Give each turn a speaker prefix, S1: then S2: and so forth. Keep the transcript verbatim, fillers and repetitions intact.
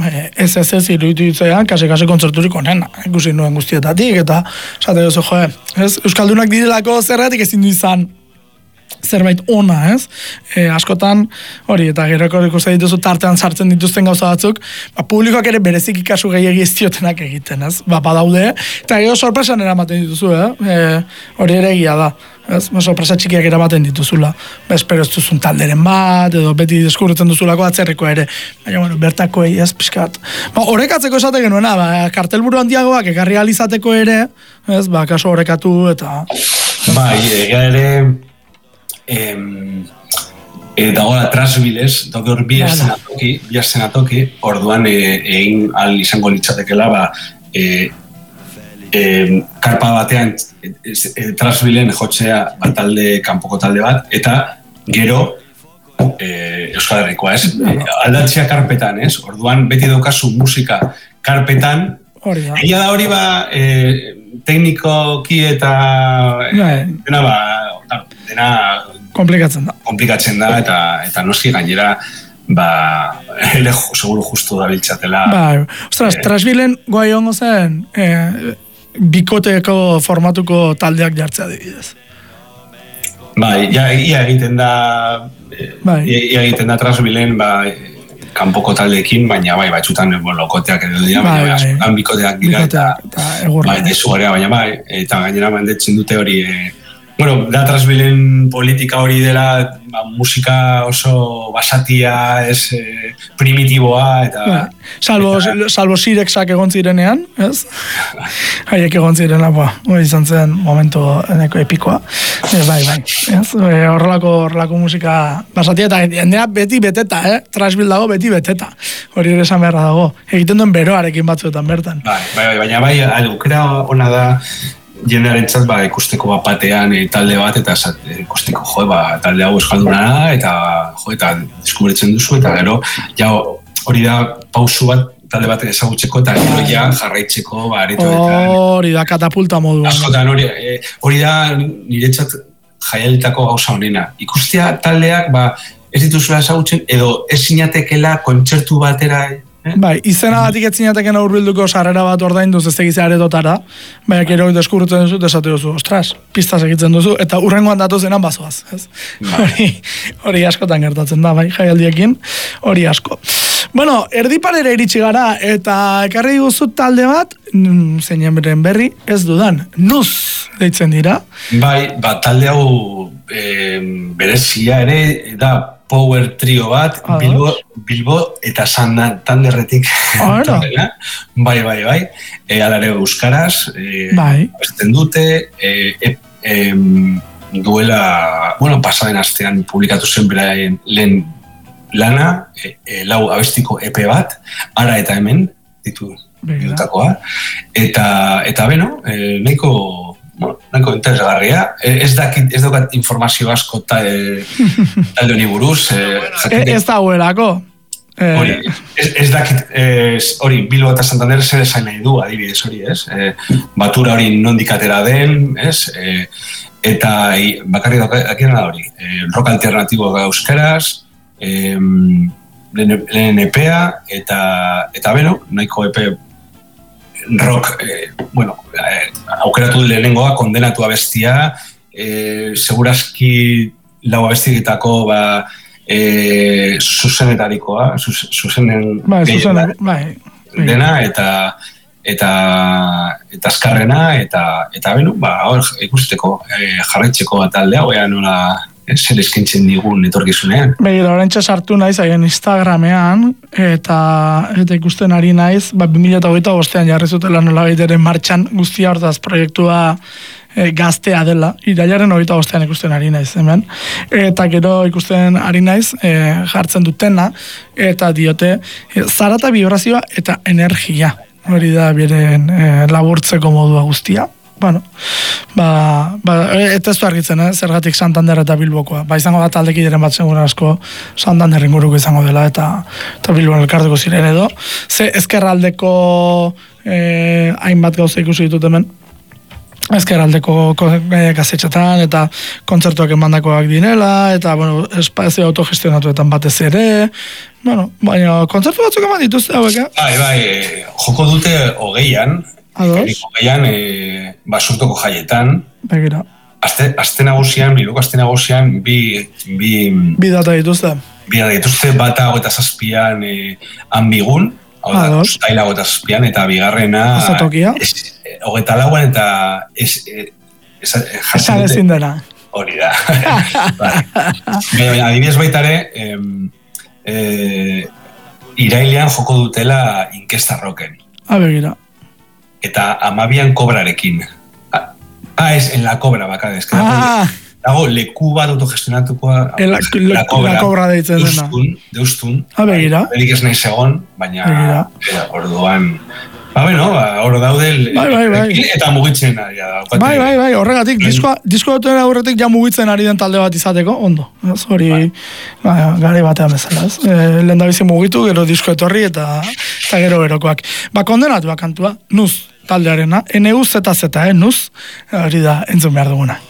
S1: ez ez ez iruditzean, kase-kase kontzerturik onena, ikusi nuen guztietatik, eta esate duzu, jo, ez, Euskaldunak direlako zergatik ezin du izan zerbait ona, ez? E, askotan, hori, eta geroko ikusten dituzu tartean sartzen dituzten gauza batzuk, ba, publikoak ere berezik ikasu gehiagi ez diotenak egiten, ez? Ba, badaude, eta gero sorpresan eramaten dituzu, eh? E, hori ere egia da, ez? Ba, sorpresa txikiak eramaten dituzula. Ba, espero ez duzun talderen bat, edo beti deskubritzen duzulako atzerriko ere. Baina, bueno, bertakoei, ez, pixkat. Ba, horrekatzeko esate genuena, ba, kartelburu handiagoak ekarri alizateko ere, ez? Ba, kaso horrekatu eta...
S2: Bai, ega ere... Em, e, dagoela Trasbilez, daude hor bi eszenatoki, bi eszenatoki, orduan egin e, al izango litzatekela, ba, e, e, karpa batean e, e, Trasbilen jotzea bat talde, kanpoko talde bat, eta gero e, Euskal Herrikoa, ez? E, aldatzea karpetan, ez? Orduan beti daukazu musika karpetan, egia da hori ba, e, teknikoki eta e, dena ba, dena
S1: komplikatzen da.
S2: Komplikatzen da, eta, eta noski gainera, ba, ele seguro justu da biltzatela.
S1: Ba, ostras, eh, Trasbilen goa hongo zen, eh, bikoteko formatuko taldeak jartzea dibidez.
S2: Bai, ja, ia egiten da, eh, bai. ia egiten da Trasbilen, ba, kanpoko taldeekin, baina bai, batzutan lokoteak edo dira,
S1: bai,
S2: baina bai, bai. bikoteak dira, eta,
S1: eta
S2: bai, desu garea, baina bai, eta gainera mandetzen dute hori, eh, bueno, da Trasbilen politika hori dela, ba, musika oso basatia, ez, eh, primitiboa, eta...
S1: Ba, salvo, eta... salvo Sirexak egon zirenean, ez? Haiek egon zirena, ba, hori izan zen momento eneko epikoa. E, bai, bai, ez? E, horrelako, horrelako musika basatia, eta jendea beti beteta, eh? Trasbil dago beti beteta. Hori ere esan beharra dago. Egiten duen beroarekin batzuetan bertan.
S2: Bai, bai, bai, baina bai, aukera ona da, jendearen txat, ba, ikusteko bat batean e, talde bat, eta e, ikusteko, jo, ba, talde hau euskalduna da, eta, jo, eta deskubritzen duzu, eta gero, ja, hori da pausu bat, talde bat ezagutzeko, eta gero ja jarraitzeko, ba, areto, eta...
S1: Hori da katapulta modu.
S2: Askotan, hori, e, hori da niretzat jaialitako gauza honena. Ikustea taldeak, ba, ez dituzula ezagutzen, edo ez sinatekela kontzertu batera, Eh?
S1: Bai, izena batik etzinatekin aurbilduko sarrera bat ordainduz ez egizea aretotara, baina gero deskurrutzen duzu, desate duzu, ostras, pistaz egitzen duzu, eta urrengoan datozenan bazoaz, ez? Hori, hori askotan gertatzen da, bai, jaialdiekin, hori asko. Bueno, erdiparera iritsi gara, eta ekarri duzu talde bat, zeinen berri, ez dudan, nuz deitzen dira?
S2: Bai, ba, talde hau e, berezia ere, da, power trio bat, Bilbo, Bilbo eta Santanderretik. Bai, bai, bai. E, alare euskaraz, e,
S1: bai.
S2: Esten dute, e, e, e, duela, bueno, pasaden astean publikatu zen beraien lehen lana, e, e, lau abestiko E P bat, ara eta hemen, ditu dutakoa. Eta, eta beno, e, nahiko... Bueno, nahiko interesgarria. Ez dakit, ez daukat informazio asko talde honi buruz.
S1: Ez dauelako.
S2: Hori, ez dakit, hori, Bilbo eta Santander zer esan nahi du, adibidez hori, ez? Batura hori nondik atera den, ez? Eta bakarri dakien da hori, rock alternatibo euskaraz, lehen E P A, eta beno, nahiko E P rock, eh, bueno, eh, aukeratu lehenengoa, kondenatu abestia, eh, segurazki lau abestietako ba, eh, zuzenetarikoa, zuzenen
S1: bai, zuzenet, bai,
S2: dena, eta eta eta azkarrena, eta eta beno, ba, hor ikusteko, eh, jarraitzeko taldea, oia nola zer eskintzen digun etorkizunean.
S1: Begira, orentxe sartu naiz haien Instagramean, eta, eta ikusten ari naiz, ba, bi mila hogeita bostean jarri zutela nola baiteren martxan guztia hortaz proiektua e, gaztea dela, irailaren hogeita bostean ikusten ari naiz hemen, eta gero ikusten ari naiz e, jartzen dutena, eta diote, e, zarata vibrazioa eta energia, hori da beren e, laburtzeko modua guztia. Bueno, ba, ba, eta ez du argitzen, eh? Zergatik Santander eta Bilbokoa. Ba, izango da taldekideren bat segura asko Santander inguruko izango dela, eta, eta Bilbon elkartuko ziren edo. Ze ezkerraldeko eh, hainbat gauza ikusi ditut hemen. ezkerraldeko kasetxetan, eta kontzertuak emandakoak dinela, eta, bueno, espazio autogestionatuetan batez ere, bueno, baina kontzertu batzuk eman dituzte hauek, eh?
S2: Bai, bai, joko dute hogeian, hogeian, e, basurtoko jaietan,
S1: begira.
S2: Azte, azte nagusian, Bilboko azte nagusian, bi... Bi,
S1: bi data dituzte.
S2: Bi data dituzte, bata hogeta zazpian e, Anbigun, hau da, Uztaila hogeta zazpian, eta bigarrena...
S1: Azatokia.
S2: Hogeta lauan, eta... Ez, ez,
S1: Esan ezin dena.
S2: Hori da. Baina, adibidez baitare, eh, eh, irailean joko dutela inkestarroken.
S1: A begira.
S2: Eta amabian kobrarekin. Ah, es en la cobra, baka, es que
S1: ah.
S2: dago leku bat autogestionatukoa
S1: la, la, la cobra, la cobra deitzen dena.
S2: Deustun, deustun.
S1: A begira.
S2: Berik ez nahi segon, baina orduan... Ba, bueno, hor daude
S1: bai, bai, bai.
S2: Eta mugitzen ari da.
S1: Bai, bai, bai, horregatik, diskoa, diskoa dutera horretik ja mugitzen ari den talde bat izateko, ondo. Hori, bai. Gari batean bezala, ez? E, lehen da bizi mugitu, gero disko etorri eta, eta gero berokoak. Ba, kondenatu kantua, nuz taldearena, N U Z Z, eh, nuz, hori da, entzun behar duguna.